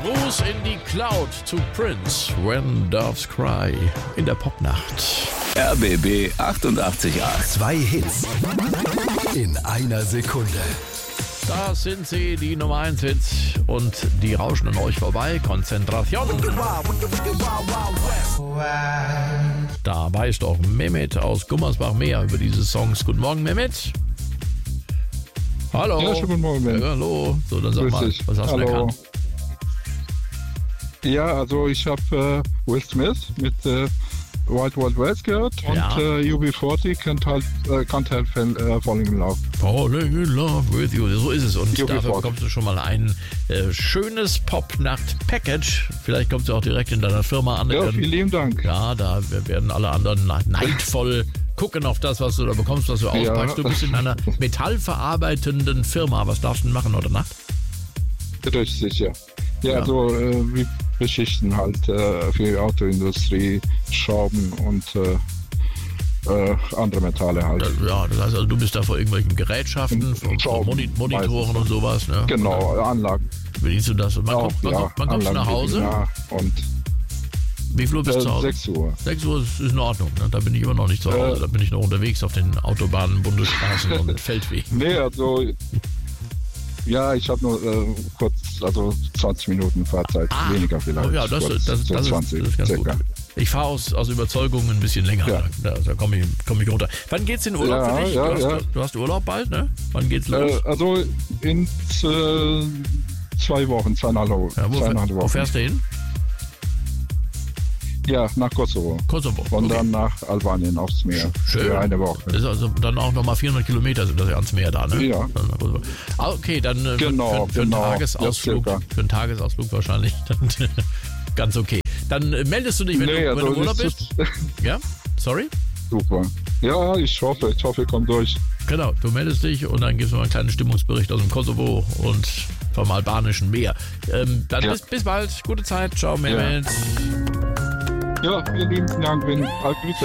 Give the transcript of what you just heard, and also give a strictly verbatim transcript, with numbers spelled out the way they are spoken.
Gruß in die Cloud zu Prince, When Doves Cry, in der Popnacht. R B B achtundachtzig Komma acht. Zwei Hits in einer Sekunde. Das sind sie, die Nummer eins Hits und die rauschen an euch vorbei. Konzentration. Da weiß doch Mehmet aus Gummersbach mehr über diese Songs. Guten Morgen, Mehmet. Hallo. Ja, schönen guten Morgen, Ben. Ja, hallo. So, dann sag Grüß mal, dich. was hast du Hallo. erkannt? Ja, also ich habe äh, Will Smith mit äh, Wild Wild West gehört Ja. und äh, U B vierzig Can't Help, äh, Can't Help äh, Falling in Love. Falling in love with you. So ist es. Und U B dafür vierzig. bekommst du schon mal ein äh, schönes Pop-Nacht-Package. Vielleicht kommst du auch direkt in deiner Firma an. Ja, Dann- vielen lieben Dank. Ja, da werden alle anderen neidvoll gucken auf das, was du da bekommst, was du Ja. auspackst. Du bist in einer metallverarbeitenden Firma. Was darfst du denn machen heute Nacht? Richtig, ja. Ja, Ja. also äh, wir beschichten halt äh, für die Autoindustrie, Schrauben und äh, äh, andere Metalle halt. Ja, das heißt also, du bist da vor irgendwelchen Gerätschaften, vor, vor Schrauben, Moni Monitoren meistens. und sowas. Ne? Genau, Anlagen. Bedienst du das? Und wann, Auch, kommt, wann, ja, kommt, wann kommst du nach Anlagen, Hause? Ja, und Wie viel Uhr bist du äh, zu Hause? sechs Uhr. sechs Uhr ist, ist in Ordnung. Ne? Da bin ich immer noch nicht zu Hause. Äh. Da bin ich noch unterwegs auf den Autobahnen, Bundesstraßen und Feldwegen. Nee, also ja, ich habe nur äh, kurz, also zwanzig Minuten Fahrzeit, Ah. weniger vielleicht. Oh ja, das, kurz, das, das, so das, ist, zwanzig das ist ganz circa. gut. Ich fahre aus, aus Überzeugung ein bisschen länger. Ja. Da, da komme ich, komm ich runter. Wann geht's in Urlaub Ja, für dich? ja, du, hast, ja. du hast Urlaub bald, ne? Wann geht's los? Äh, also in äh, zwei Wochen, zweieinhalb, ja, wo, zweieinhalb wo Wochen. fährst du hin? Ja, nach Kosovo. Kosovo. Und Okay. dann nach Albanien aufs Meer. Schön. Für eine Woche. Das ist also dann auch nochmal vierhundert Kilometer sind das ja ans Meer da, ne? Ja. Dann nach Kosovo. Ah, okay, dann äh, Genau, für, für, genau. einen Tagesausflug, Ja, für einen Tagesausflug wahrscheinlich dann ganz okay. Dann äh, meldest du dich, wenn, Nee, du, also wenn du im Urlaub das bist? ist Ja? Sorry? super. Ja, ich hoffe, ich hoffe, ich komme durch. Genau, du meldest dich und dann gibst du mal einen kleinen Stimmungsbericht aus dem Kosovo und vom albanischen Meer. Ähm, dann Ja. bis, bis bald, gute Zeit, ciao Mehmet. Ja, vielen lieben Dank, wenn Grüße.